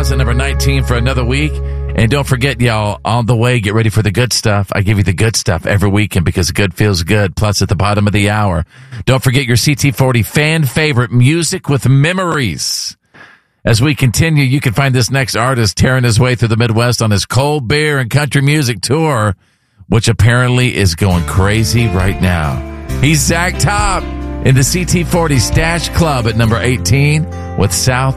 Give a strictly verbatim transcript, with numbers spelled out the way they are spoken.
Styles at number nineteen for another week. And don't forget, y'all, on the way, get ready for the good stuff. I give you the good stuff every weekend because good feels good. Plus, at the bottom of the hour, don't forget your C T forty fan favorite music with memories. As we continue, you can find this next artist tearing his way through the Midwest on his cold beer and country music tour, which apparently is going crazy right now. He's Zach Top in the C T forty Stash Club at number eighteen with South